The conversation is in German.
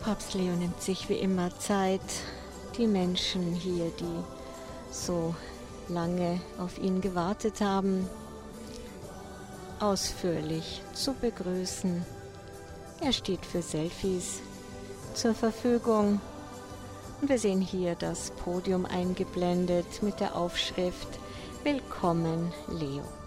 Papst Leo nimmt sich wie immer Zeit, die Menschen hier, die so lange auf ihn gewartet haben, ausführlich zu begrüßen. Er steht für Selfies zur Verfügung und wir sehen hier das Podium eingeblendet mit der Aufschrift Willkommen Leo.